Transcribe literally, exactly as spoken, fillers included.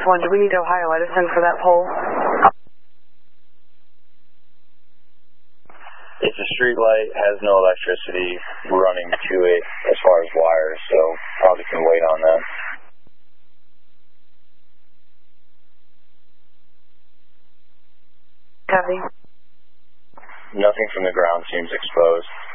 one, do we need Ohio Edison for that pole? It's a street light, has no electricity running to it as far as wires, so probably can wait on that. Copy. Nothing from the ground seems exposed.